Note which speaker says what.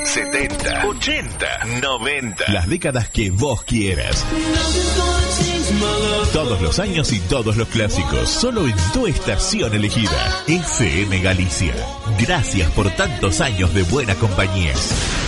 Speaker 1: 70, 80, 90. Las décadas que vos quieras. Todos los años y todos los clásicos. Solo en tu estación elegida. FM Galicia. Gracias por tantos años de buena compañía.